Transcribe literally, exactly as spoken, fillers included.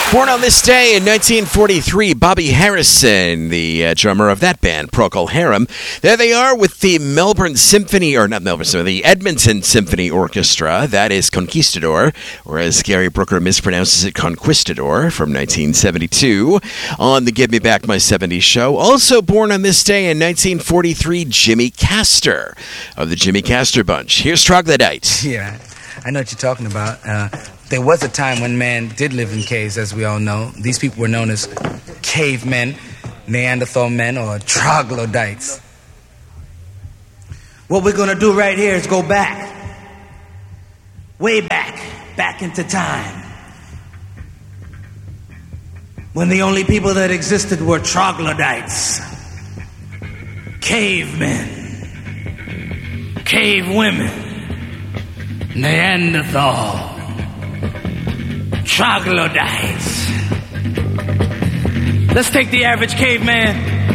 Born on this day in nineteen forty-three, Bobby Harrison, the uh, drummer of that band, Procol Harum. There they are with the Melbourne Symphony, or not Melbourne Symphony, the Edmonton Symphony Orchestra. That is Conquistador, whereas Gary Brooker mispronounces it Conquistador, from nineteen seventy-two on the Give Me Back My seventies show. Also born on this day in nineteen forty-three, Jimmy Castor of the Jimmy Castor Bunch. Here's Troglodyte. Yeah, I know what you're talking about. Uh, there was a time when man did live in caves, as we all know. These people were known as cavemen, Neanderthal men, or troglodytes. What we're going to do right here is go back. Way back. Back into time. When the only people that existed were troglodytes. Cavemen. Cave women. Neanderthal. Troglodytes. Let's take the average caveman